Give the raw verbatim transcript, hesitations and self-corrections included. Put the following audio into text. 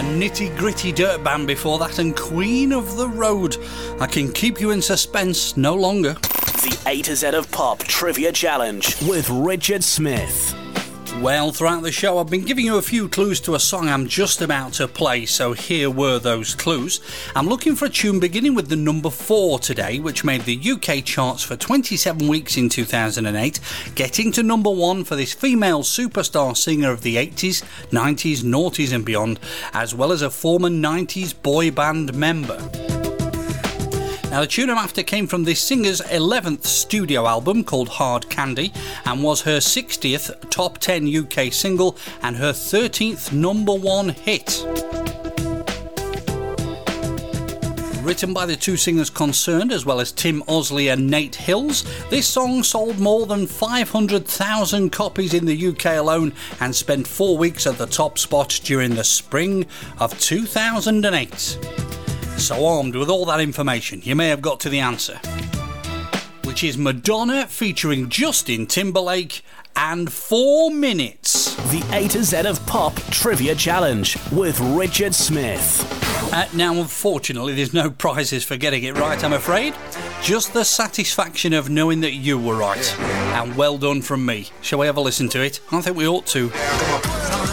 Nitty Gritty Dirt Band before that, and Queen of the Road. I can keep you in suspense no longer. The A to Z of Pop Trivia Challenge with Richard Smith. Well, throughout the show I've been giving you a few clues to a song I'm just about to play, so here were those clues. I'm looking for a tune beginning with the number four today, which made the U K charts for twenty-seven weeks in two thousand eight, getting to number one for this female superstar singer of the eighties, nineties, noughties and beyond, as well as a former nineties boy band member. Now, the tune I'm after came from this singer's eleventh studio album called Hard Candy and was her sixtieth top ten U K single and her thirteenth number one hit. Written by the two singers concerned, as well as Tim Osley and Nate Hills, this song sold more than five hundred thousand copies in the U K alone and spent four weeks at the top spot during the spring of two thousand eight. So, armed with all that information, you may have got to the answer, which is Madonna featuring Justin Timberlake and Four Minutes. The A to Z of Pop Trivia Challenge with Richard Smith. Uh, now, unfortunately, there's no prizes for getting it right, I'm afraid. Just the satisfaction of knowing that you were right. And well done from me. Shall we have a listen to it? I think we ought to.